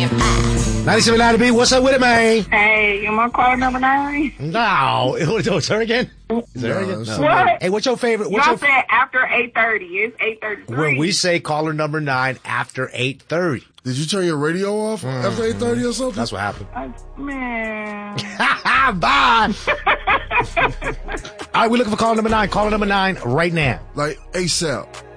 97.9 B, what's up with it, man? Hey, am I caller number 9? No. It's her again? Is it her again? No. What? Hey, what's your favorite? Y'all said after 8:30. It's 8:33. When we say caller number 9 after 8:30. Did you turn your radio off after 8:30 or something? That's what happened. Man. Bye. All right, we're looking for caller number 9. Caller number 9 right now. Like ASAP.